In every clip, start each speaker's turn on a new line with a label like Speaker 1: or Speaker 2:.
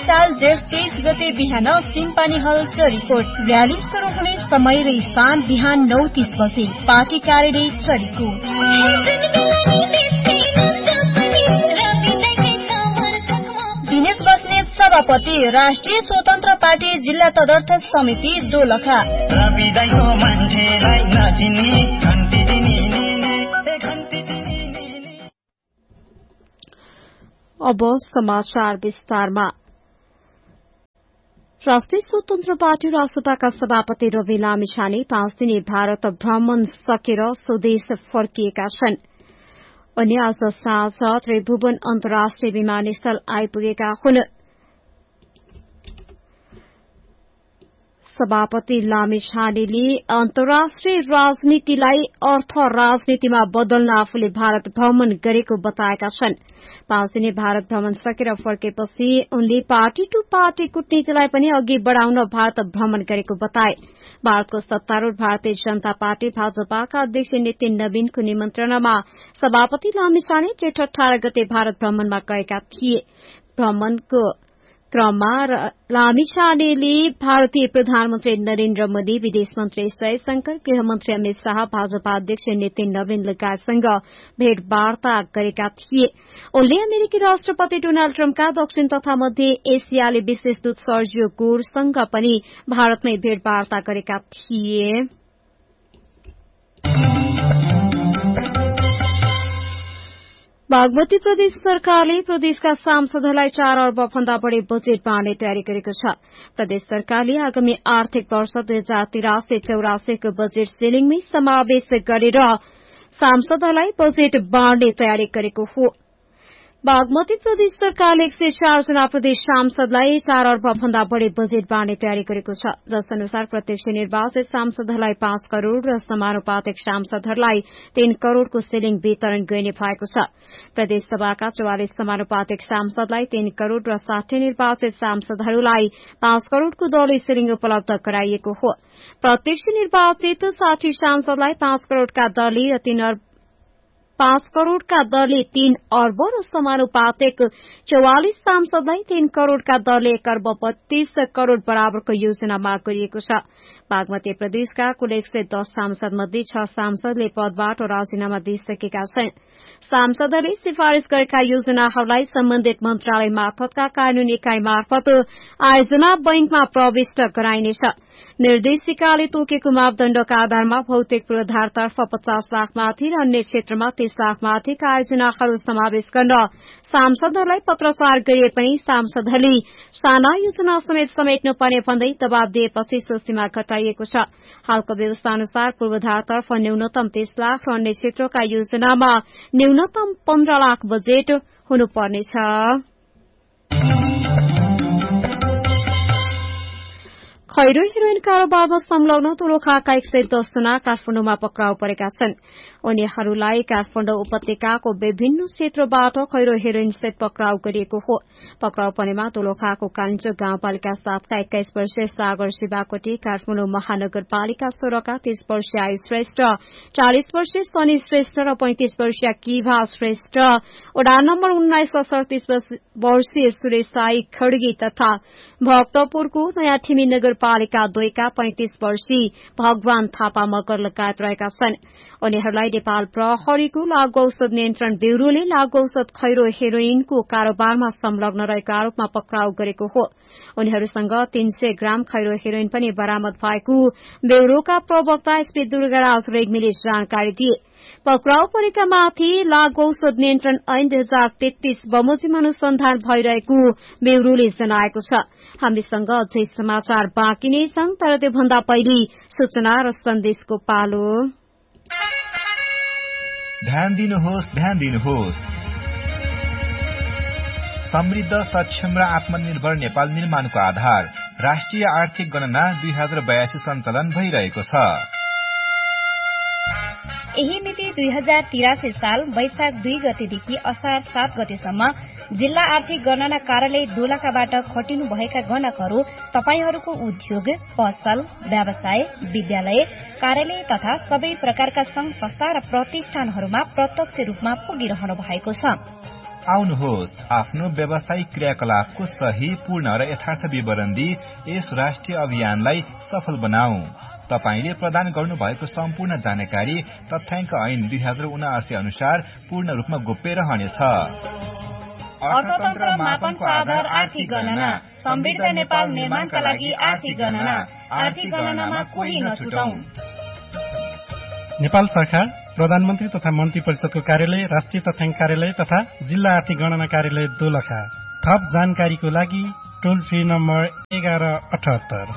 Speaker 1: साल जेठ 23 गते बिहान सिम्पानी हल चरीकोट। र्याली शुरू हुने समय र स्थान बिहान 9:30 बजे, पार्टी कार्यालय चरीकोट। दिनेश बस्नेत सभापति, राष्ट्रिय स्वतन्त्र पार्टी जिल्ला तदर्थ समिति दोलखा।
Speaker 2: अब समाचार विस्तारमा। राष्ट्रिय स्वतन्त्र पार्टी रासपाका सभापति रवि लामिछाने 5 दिने भारत भ्रमण सकेर स्वदेश फर्किएका छन्। उनी आज साँझ त्रिभुवन अन्तर्राष्ट्रिय विमानस्थल आइपुगेका हुन्। सभापति लामिछानेले अन्तर्राष्ट्रिय राजनीतिलाई अर्थ राजनीतिमा बदल्न आफूले भारत भ्रमण गरेको बताएका छन्। 5 दिने भारत भ्रमण सकेर फर्केपछि उनले पार्टी टू पार्टी कूटनीतिलाई पनि अघि बढ़ाउन भारत भ्रमण गरेको बताए। भारतको सत्तारूढ़ भारतीय जनता पार्टी भाजपाका अध्यक्ष नितिन नवीनको निमन्त्रणामा सभापति लामिछाने जेठ 18 गते भारत भ्रमणमा गएका थिए। भ्रमणको क्रममा लामिछानेले भारतीय प्रधानमन्त्री नरेन्द्र मोदी, विदेश मन्त्री एस जयशंकर, गृहमन्त्री अमित शाह, भाजपा अध्यक्ष नितिन नवीन लगायतसँग भेटवार्ता गरेका थिए। उनले अमेरिकी राष्ट्रपति डोनाल्ड ट्रम्पका दक्षिण तथा मध्य एसियाली विशेष दूत सर्जियो गोरसँग पनि भारतमै भेटवार्ता गरेका थिए। बागमती प्रदेश सरकारले प्रदेशका सांसदहरूलाई 4 अर्ब भन्दा बढ़ी बजेट बाँड्ने तयारी गरेको छ। प्रदेश सरकारले आगामी आर्थिक वर्ष 2083-84 को बजेट सिलिङमै समावेश गरेर सांसदहरूलाई बजेट बाँड्ने तयारी गरेको हो। बागमती प्रदेश सरकारले 104 जना प्रदेश सांसदलाई 4 अर्ब भन्दा बढ़ी बजेट बाँड्ने तयारी गरेको छ, जस अनुसार प्रत्यक्ष निर्वाचित सांसदहरूलाई 5 करोड़ र समानुपातिक सांसदहरूलाई 3 करोड़को सिलिङ वितरण गरिने भएको छ। प्रदेश सभाका 44 समानुपातिक सांसदलाई 3 करोड़ र 60 निर्वाचित सांसदहरूलाई 5 करोड़को दलीय सिलिङ उपलब्ध गराइएको हो। प्रत्यक्ष निर्वाचित 60 सांसदलाई 5 करोड़का दलीय र 5 करोड़का दरले 3 अर्ब र समानुपातिक 44 सांसदलाई 3 करोड़का दरले 1 अर्ब 32 करोड़ बराबरको योजना माग गरिएको छ। बागमती प्रदेशका कुल 110 सांसद मध्ये 6 सांसदले पदबाट राजीनामा दिइसकेका छन्। सांसदले सिफारिश गरेका योजनाहरूलाई सम्बन्धित मन्त्रालय मार्फतका कानूनी इकाई मार्फत आयोजना बैंकमा प्रविष्ट गराइनेछ। निर्देशिकाले तोकेको मापदण्डका आधारमा भौतिक पूर्वाधारतर्फ 50 लाखमाथि र अन्य क्षेत्रमा 30 लाखमाथिका आयोजनाहरू समावेश गर्न सांसदहरूलाई पत्रचार गरिए पनि सांसदहरूले साना योजना समेत समेट्नुपर्ने भन्दै दबाव दिएपछि सो सीमा घटाइएको छ। हालको व्यवस्था अनुसार पूर्वाधारतर्फ न्यूनतम 30 लाख र अन्य क्षेत्रका योजनामा न्यूनतम 15 लाख बजेट हुनुपर्नेछ। खैरो हेरोइन कारोबारमा संलग्न दोलखाका 110 जना काठमाडौँमा पक्राउ परेका छन्। उनीहरूलाई काठमाडौँ उपत्यकाको विभिन्न क्षेत्रबाट खैरो हेरोइन सहित पक्राउ गरिएको हो। पक्राउ परेमा दोलखाको कालिन्चोक गाउँपालिका 7 का 21 वर्षीय सागर शिवाकोटी, काठमाडौँ महानगरपालिका 16 का 30 वर्षीय आयु श्रेष्ठ, 40 वर्षीय सनी श्रेष्ठ र 35 वर्षीय किभा श्रेष्ठ, वडा नम्बर 19 का 37 वर्षीय सुरेश साई खड्गी तथा भक्तपुरको नयाँ ठिमी नगरपालिका 2 का 35 वर्षीय भगवान थापा मगर लगायत रहेका छन्। उनीहरूलाई नेपाल प्रहरीको लागू औषध नियन्त्रण ब्यूरोले लागू औषध खैरो हेरोइनको कारोबारमा संलग्न रहेको आरोपमा पक्राउ गरेको हो। उनीहरूसँग 300 ग्राम खैरो हेरोइन पनि बरामद भएको ब्यूरोका प्रवक्ता एसपी दुर्गाराज रेग्मीले जानकारी दिए। पक्राउ परेका माथि लागू औषध नियन्त्रण ऐन 2033 बमोजिम अनुसन्धान भइरहेको ब्यूरोले जनाएको छ। हामीसँग अझै समाचार बाँकी नै छन्, तर त्योभन्दा पहिले सूचना र सन्देशको पालो।
Speaker 3: ध्यान दिनुहोस्। समृद्ध, सक्षम र आत्मनिर्भर नेपाल निर्माणको आधार राष्ट्रिय आर्थिक गणना 2082 सञ्चालन भइरहेको छ।
Speaker 1: यही मिति 2083 साल वैशाख 2 गतेदेखि असार 7 गतेसम्म जिल्ला आर्थिक गणना कार्यालय दोलखाबाट खटिनुभएका गणकहरू तपाईहरूको उद्योग, पसल, व्यवसाय, विद्यालय, कार्यालय तथा सबै प्रकारका संघ संस्था र प्रतिष्ठानहरूमा प्रत्यक्ष रूपमा पुगिरहनु भएको छ।
Speaker 3: आउनुहोस् आफ्नो व्यावसायिक क्रियाकलापको सही, पूर्ण र यथार्थ विवरण दिई यस राष्ट्रिय अभियानलाई सफल बनाऊ। तपाईले प्रदान गर्नुभएको सम्पूर्ण जानकारी तथ्याङ्क ऐन 2079 अनुसार पूर्ण रूपमा गोप्य रहनेछ।
Speaker 1: अर्थतन्त्र मापनको आधार आर्थिक गणना, समृद्ध नेपाल निर्माणका लागि आर्थिक गणना, आर्थिक गणनामा कोही नछुटौं।
Speaker 4: नेपाल सरकार, प्रधानमन्त्री तथा मन्त्री परिषदको कार्यालय, राष्ट्रिय तथ्याङ्क कार्यालय तथा जिल्ला आर्थिक गणना कार्यालय दोलखा। थप जानकारीको लागि टोल फ्री नम्बर 1178।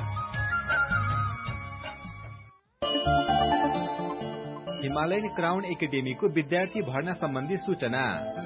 Speaker 3: हिमालयन क्राउन एकाडेमीको विद्यार्थी भर्ना सम्बन्धी सूचना।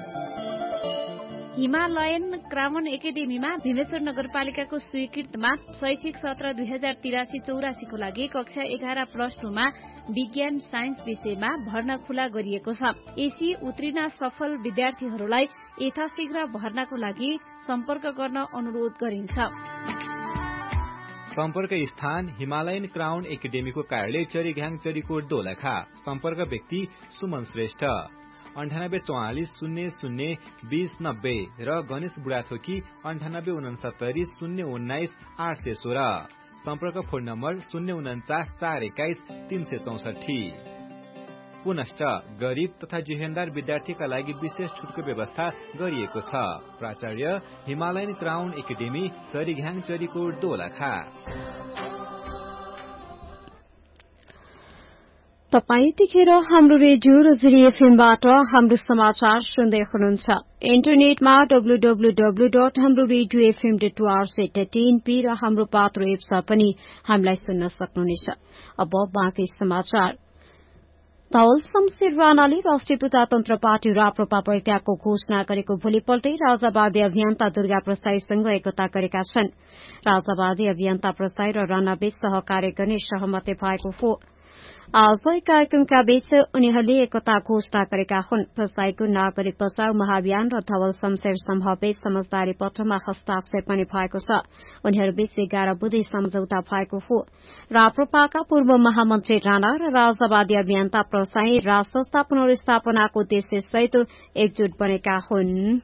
Speaker 2: हिमालयन क्राउन एकाडेमीमा भीमेश्वर नगरपालिकाको स्वीकृतमा शैक्षिक सत्र 2083-84 को लागि कक्षा 11+2 मा विज्ञान साइन्स विषयमा भर्ना खुला गरिएको छ। एसी उत्तीर्ण सफल विद्यार्थीहरूलाई यथाशीघ्र भर्नाको लागि सम्पर्क गर्न अनुरोध गरिन्छ।
Speaker 3: सम्पर्क स्थान हिमालयन क्राउन एकाडेमीको कार्यालय चरीघ्याङ चरीकोट दोलखा। सम्पर्क व्यक्ति सुमन श्रेष्ठ 9844 00 2090 र गणेश बुढाथोकी 9869 019 816। सम्पर्क फोन नम्बर 049 421 364। पुनश्च गरीब तथा जिहेन्दार विद्यार्थीका लागि विशेष छुटको व्यवस्था गरिएको छ। प्राचार्य Himalayan crown academy चरीघ्याङ Charikot Dolakha.
Speaker 2: तपाई यतिखेर हाम्रो रेडियो रोजरी एफएमबाट हाम्रो समाचार सुन्दै हुनुहुन्छ। इन्टरनेटमा www.hamroradiofm.org.in र हाम्रो पात्रो एप्समा पनि हामीलाई सुन्न सक्नुहुनेछ। अब बाँकी समाचार। धवल शमशेर राणाले राष्ट्रिय प्रजातन्त्र पार्टी राप्रपा परित्यागको घोषणा गरेको भोलिपल्टै राजावादी अभियन्ता दुर्गा प्रसाईसँग एकता गरेका छन्। राजावादी अभियन्ता प्रसाई र राणाबीच सहकार्य गर्ने सहमति भएको हो। आज एक कार्यक्रमका बीच उनीहरूले एकता घोषणा गरेका हुन्। प्रसाईको नागरिक बचाउ महाअभियान र धवल शमशेर समूहबीच समझदारी पत्रमा हस्ताक्षर पनि भएको छ। उनीहरूबीच 11 बुँदे सम्झौता भएको हो। राप्रपाका पूर्व महामन्त्री राणा र राजावादी अभियन्ता प्रसाई राष्ट्र पुनर्स्थापनाको उद्देश्यसहित एकजुट बनेका हुन्।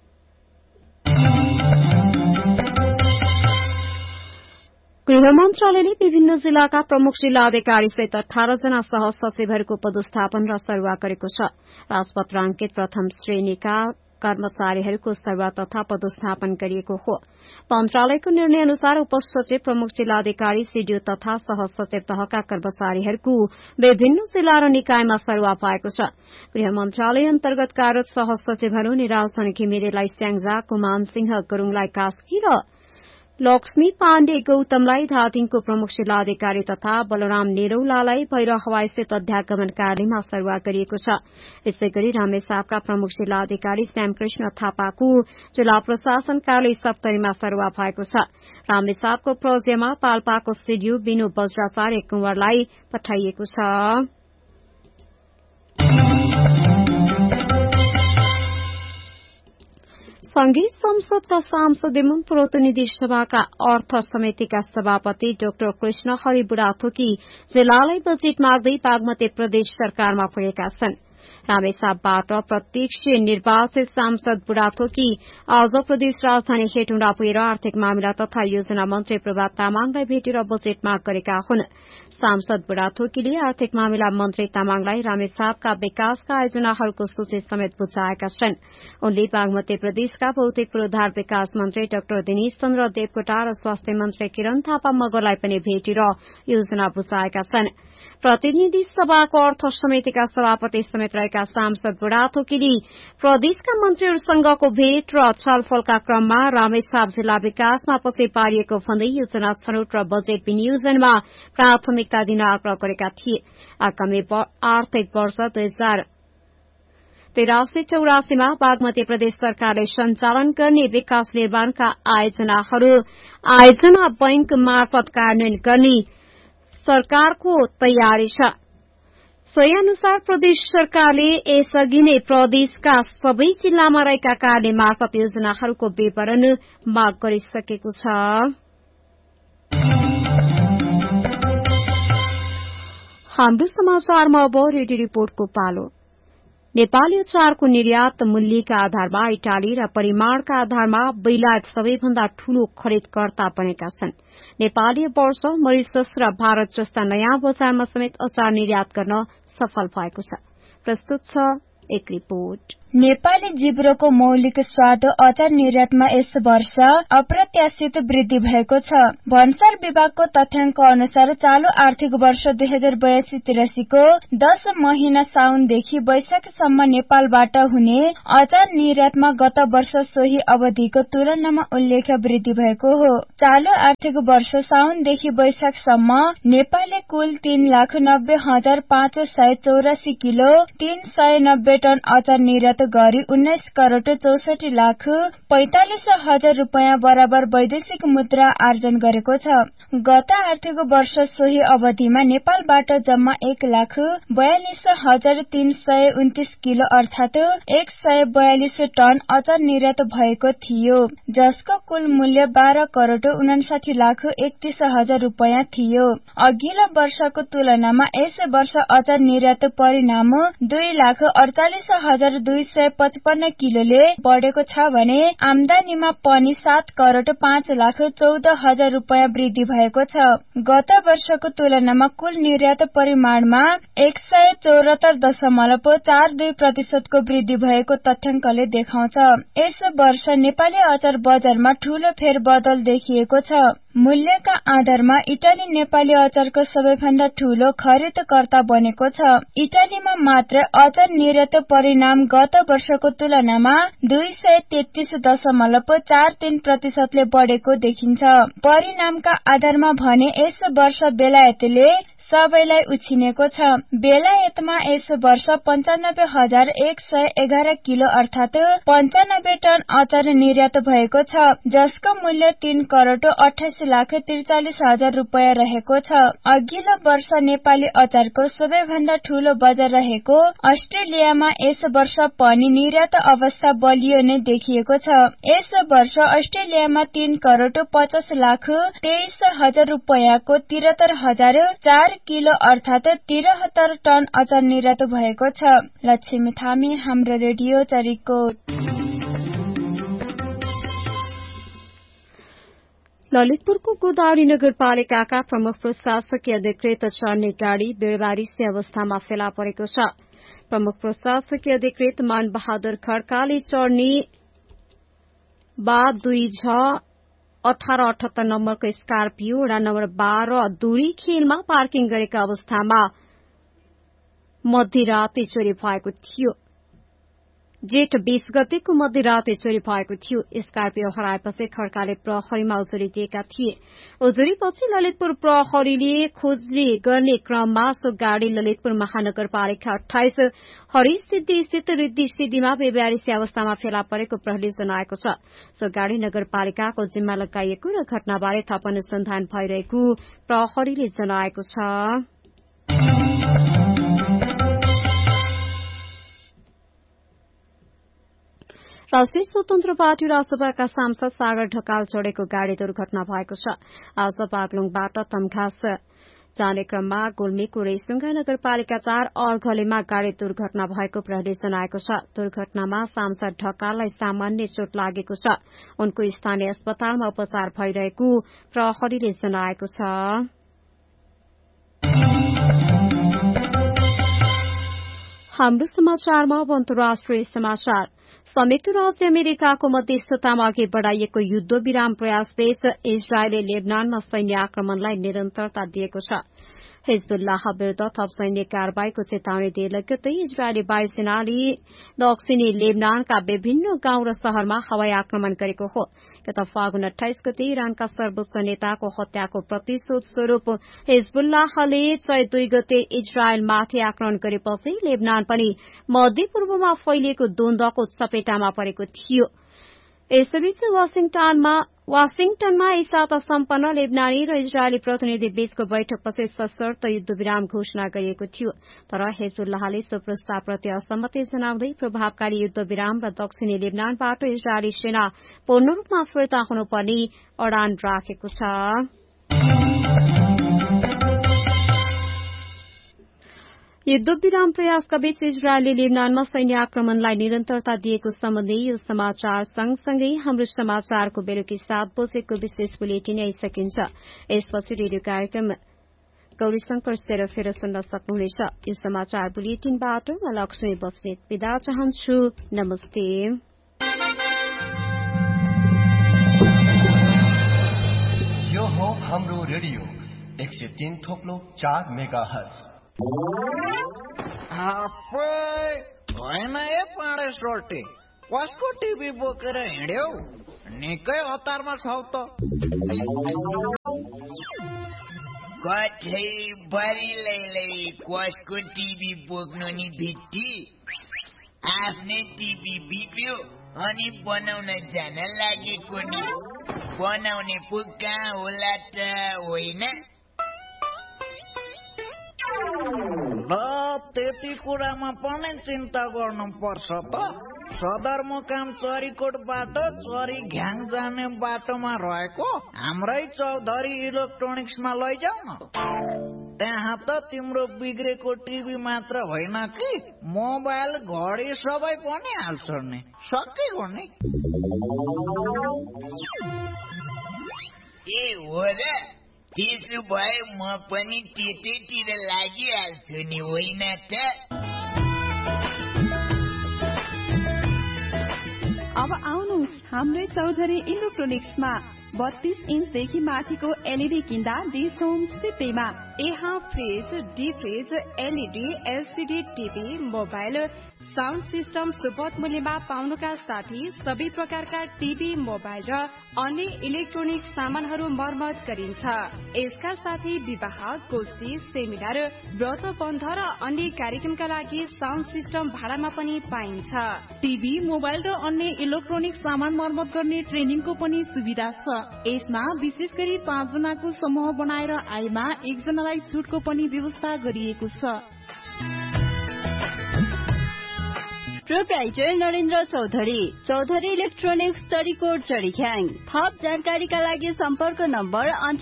Speaker 2: गृह मन्त्रालयले विभिन्न जिल्लाका प्रमुख जिल्लाधिकारी सहित 18 जना सह सचिवहरूको पदस्थापन र सरुवा गरेको छ। राजपत्राङ्कित प्रथम श्रेणीका कर्मचारीहरूको सरुवा तथा पदस्थापन गरिएको हो। मन्त्रालयको निर्णय अनुसार उपसचिव, प्रमुख जिल्लाधिकारी, सीडीओ तथा सहसचिव तहका कर्मचारीहरूको विभिन्न जिल्ला र निकायमा सरुवा पाएको छ। गृह मन्त्रालय अन्तर्गत कार्यरत सहसचिवहरू निराजन घिमिरेलाई स्याङ्जा, कुमान सिंह गुरूङलाई कास्की र लक्ष्मी पाण्डे गौतमलाई धादिङको प्रमुख जिल्लाधिकारी तथा बलराम नेरौलालाई भैरव हवाईस्थित अध्यागमन कार्यालयमा सरुवा गरिएको छ। यसै गरी रामेछापका प्रमुख जिल्लाधिकारी श्यामकृष्ण थापाको जिल्ला प्रशासन कार्यालय सप्तरीमा सरुवा भएको छ। रामेछापको प्रज्यमा पाल्पाको सीडीओ बिनु बज्राचार्य कुंवरलाई पठाइएको छ। संघीय संसदका सांसद एवं प्रतिनिधि सभाका अर्थ समितिका सभापति डाक्टर कृष्ण हरि बुढाथोकी जिल्लालाई बजेट माग्दै बागमती प्रदेश सरकारमा पुगेका छन्। रामेछापबाट प्रत्यक्ष निर्वाचित सांसद बुढाथोकी आज प्रदेश राजधानी हेटौँडा पुगेर आर्थिक मामिला तथा योजना मन्त्री प्रभात तामाङलाई भेटेर बजेट माग गरेका हुन्। सांसद बुढाथोकीले आर्थिक मामिला मन्त्री तामाङलाई रामेछापका विकासका आयोजनाहरूको सूची समेत बुझाएका छन्। उनले बागमती प्रदेशका भौतिक पूर्वाधार विकास मन्त्री डाक्टर दिनेश चन्द्र देवकोटा र स्वास्थ्य मन्त्री किरण थापा मगरलाई पनि भेटेर योजना बुझाएका छन्। प्रतिनिधि सभाको अर्थ समितिका सभापति समेत रहेका सांसद बुढाथोकीले प्रदेशका मन्त्रीहरूसँगको भेट र छलफलका क्रममा रामेछाप जिल्ला विकासमा पछि पारिएको भन्दै योजना छनौट र बजेट विनियोजनमा प्राथमिकता दिन आग्रह गरेका थिए। आगामी आर्थिक वर्ष 2083-84 मा बागमती प्रदेश सरकारले सञ्चालन गर्ने विकास निर्माणका आयोजना बैंक मार्फत कार्यान्वयन गर्ने सरकारको तयारी छ। सोही अनुसार प्रदेश सरकारले यसअघि नै प्रदेशका सबै जिल्लामा रहेका कार्यालय मार्फत योजनाहरूको विवरण माग गरिसकेको छ। हाम्रो समाचारमा अब रेडियो रिपोर्टको पालो। नेपाली अचारको निर्यात मूल्यका आधारमा इटाली र परिमाणका आधारमा बेलायत सबैभन्दा ठूलो खरिदकर्ता बनेका छन्। नेपाली वर्ष मरिसस र भारत जस्ता नयाँ बजारमा समेत अचार निर्यात गर्न सफल भएको छ। प्रस्तुत छ एक रिपोर्ट।
Speaker 5: नेपाली जिब्रोको मौलिक स्वाद अचार निर्यातमा यस वर्ष अप्रत्याशित वृद्धि भएको छ। भन्सार विभागको तथ्याङ्क अनुसार चालू आर्थिक वर्ष 2082-83 को 10 महिना साउनदेखि वैशाखसम्म नेपालबाट हुने अचार निर्यातमा गत वर्ष सोही अवधिको तुलनामा उल्लेख्य वृद्धि भएको हो। चालू आर्थिक वर्ष साउनदेखि वैशाखसम्म नेपालले कुल 3,90,584 किलो 390 टन अचार निर्यात गरी 19 करोड़ 64 लाख 45 हजार रूपैयाँ बराबर वैदेशिक मुद्रा आर्जन गरेको छ। गत आर्थिक वर्ष सोही अवधिमा नेपालबाट जम्मा 1,42,329 किलो अर्थात 142 टन अचार निर्यात भएको थियो, जसको कुल मूल्य 12 करोड़ 59 लाख 31 हजार रूपैयाँ थियो। अघिल्लो वर्षको तुलनामा यस वर्ष अचार निर्यात परिणाम 2,48,255 किलोले बढ़ेको छ भने आमदानीमा पनि 7 करोड़ 5 लाख 14 हजार रूपैयाँ वृद्धि भएको छ। गत वर्षको तुलनामा कुल निर्यात परिमाणमा 174.42% को वृद्धि भएको तथ्याङ्कले देखाउँछ। यस वर्ष नेपाली अचार बजारमा ठूलो फेरबदल देखिएको छ। मूल्यका आधारमा इटाली नेपाली अचारको सबैभन्दा ठूलो खरिदकर्ता बनेको छ। इटालीमा मात्र अचार निर्यात परिणाम गत वर्षको तुलनामा 233.43% ले बढ़ेको देखिन्छ। परिणामका आधारमा भने यस वर्ष बेलायतले सबैलाई उछिनेको छ। बेलायतमा यस वर्ष 95,111 किलो अर्थात 95 टन अचार निर्यात भएको छ, जसको मूल्य 3 करोड़ 28 लाख 43 हजार रूपैयाँ रहेको छ। अघिल्लो वर्ष नेपाली अचारको सबैभन्दा ठूलो बजार रहेको अस्ट्रेलियामा यस वर्ष पनि निर्यात अवस्था बलियो नै देखिएको छ। यस वर्ष अस्ट्रेलियामा 3 करोड़ 50 लाख 23 हजार रूपैयाँको 73,004 किलो अर्थात 73 टन अचार निर्यात भएको छ। लक्ष्मी थामी, हाम्रो रेडियो चरिकोट।
Speaker 2: ललितपुरको गोदावरी नगरपालिकाका प्रमुख प्रशासकीय अधिकृत चढ्ने गाड़ी बेरबारिसे अवस्थामा फेला परेको छ। प्रमुख प्रशासकीय अधिकृत मान बहादुर खड्काले चढ्ने बा 2/1878 नम्बरको स्कार्पियो वडा नम्बर 12 दूरी खेलमा पार्किङ गरेका अवस्थामा मध्यराते चोरी भएको थियो। जेठ 20 गतेको मध्यराते चोरी भएको थियो। स्कार्पियो हराएपछि खड्काले प्रहरीमा उजुरी दिएका थिए। उजुरीपछि ललितपुर प्रहरीले खोजी गर्ने क्रममा सो गाड़ी ललितपुर महानगरपालिका 28 हरिसिद्धि स्थित रिद्धि सिद्धिमा बेबारिसे अवस्थामा फेला परेको प्रहरीले जनाएको छ। सो गाड़ी नगरपालिकाको जिम्मा लगाइएको र घटनाबारे थप अनुसन्धान भइरहेको प्रहरीले जनाएको छ। राष्ट्रिय स्वतन्त्र पार्टी राजसभाका सांसद सागर ढकाल चढ़ेको गाड़ी दुर्घटना भएको छ। आज बागलुङबाट तमघास जाने क्रममा गुल्मीको रेसुङ्गा नगरपालिका 4 अर्घलेमा गाड़ी दुर्घटना भएको प्रहरीले जनाएको छ। दुर्घटनामा सांसद ढकाललाई सामान्य चोट लागेको छ। उनको स्थानीय अस्पतालमा उपचार भइरहेको प्रहरीले जनाएको छ। हाम्रो समाचारमा अब अन्तर्राष्ट्रिय समाचार। संयुक्त राज्य अमेरिकाको मध्यस्थतामा अघि बढ़ाइएको युद्ध विराम प्रयासबीच इजरायलले लेबनानमा सैन्य आक्रमणलाई निरन्तरता दिएको छ। हिजबुल्लाह विरूद्ध थप सैन्य कारवाहीको चेतावनी दिए लगत्तै इजरायली वायुसेनाले दक्षिणी लेबनानका विभिन्न गाउँ र शहरमा हवाई आक्रमण गरेको हो। गत फागुन 28 गते इरानका सर्वोच्च नेताको हत्याको प्रतिशोध स्वरूप हिजबुल्लाहले 2 गते इजरायलमाथि आक्रमण गरेपछि लेबनान पनि मध्यपूर्वमा फैलिएको द्वन्द्वको चपेटामा परेको थियो। यसैबीच वाशिङटनमा साता सम्पन्न लेबनानी र इजरायली प्रतिनिधि बीचको बैठकपछि सशर्त युद्धविराम घोषणा गरिएको थियो। तर हिजबुल्लाहले सो प्रस्तावप्रति असहमति जनाउँदै प्रभावकारी युद्धविराम र दक्षिणी लेबनानबाट इजरायली सेना पूर्ण रूपमा फिर्ता हुनुपर्ने अडान राखेको छ। युद्धविराम प्रयासका बीच इजरायलले लेबनानमा सैन्य आक्रमणलाई निरन्तरता दिएको सम्बन्धी यो समाचार सँगसँगै हाम्रो समाचारको बेलुकी 7 बजेको विशेष बुलेटिन आइसकिन्छ। यसपछि रेडियो कार्यक्रम गौरी शंकर सेरफेर सुन्न सक्नुहुनेछ। यो समाचार बुलेटिनबाट म लक्ष्मी बस्नेत बिदा चाहन्छु। नमस्ते।
Speaker 6: यो हो हाम्रो रेडियो 103.4 मेगाहर्ज।
Speaker 7: होइन ए पाडे सोर्टे, कसको टिभी बोकेर हिँड्यौ? निकै हतारमा छौ त।
Speaker 8: कठै बरिलैलै कसको टिभी बोक्नु नि भित्ती। आफ्नै टिभी बिग्रियो अनि बनाउन जान लागेको नि। बनाउने पो कहाँ होला त होइन?
Speaker 7: त्यति कुरामा पनि चिन्ता गर्नु पर्छ त। सदरमुकाम चरीकोटबाट चरी घ्याङ जाने बाटोमा रहेको हाम्रै चौधरी इलेक्ट्रोनिक्समा लैजाऊ न। त्यहाँ त तिम्रो बिग्रेको टिभी मात्र होइन कि मोबाइल घडी सबै पनि हाल्छ नि। सकिगयो नि।
Speaker 8: ए हो र? त्यसो भए म पनि त्यतैतिर लागिहाल्छु नि होइन त?
Speaker 9: अब आउनुहोस् हाम्रै चौधरी इलेक्ट्रोनिक्समा 32 इन्चदेखि माथिको एलईडी किन्दा दिन्छौं सित्तैमा। यहाँ fridge, deep fridge, LED, LCD TV, mobile, sound system सुपथ मूल्यमा पाउनुका साथै सबै प्रकारका टिभी, मोबाइल र अन्य इलेक्ट्रोनिक सामानहरू मर्मत गरिन्छ। यसका साथै विवाह, गोष्ठी, सेमिनार, व्रत बन्ध र अन्य कार्यक्रमका लागि साउन्ड सिस्टम भाडामा पनि पाइन्छ। टिभी, मोबाइल र अन्य इलेक्ट्रोनिक सामान मर्मत गर्ने ट्रेनिङको पनि सुविधा छ। यसमा विशेष गरी 5 जनाको समूह बनाएर आएमा 1 जनालाई छुटको पनि व्यवस्था गरिएको छ।
Speaker 10: Proprietor Narendra Chaudhary, Chaudhary electronics Charikot चरीख्याङ। थप जानकारीका लागि सम्पर्क नम्बर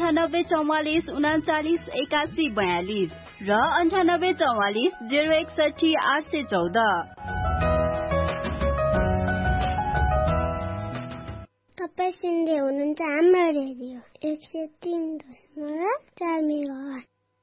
Speaker 10: 9844398142 र 9844016814।
Speaker 11: तपाईँ सुन्दै हुनुहुन्छ हाम्रो रेडियो 103.4 मेगाहर्ज।